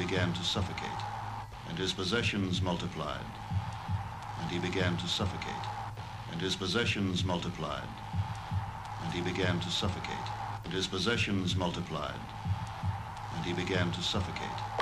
began to suffocate, and his possessions multiplied, and he began to suffocate, and his possessions multiplied, and he began to suffocate, and his possessions multiplied, and he began to suffocate.